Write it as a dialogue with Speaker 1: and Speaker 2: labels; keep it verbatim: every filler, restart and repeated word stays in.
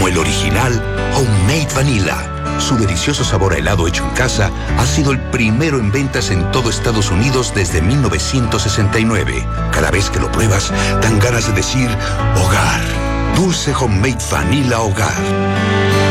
Speaker 1: como el original Homemade Vanilla. Su delicioso sabor a helado hecho en casa ha sido el primero en ventas en todo Estados Unidos desde mil novecientos sesenta y nueve. Cada vez que lo pruebas, dan ganas de decir hogar. Dulce Homemade Vanilla Hogar.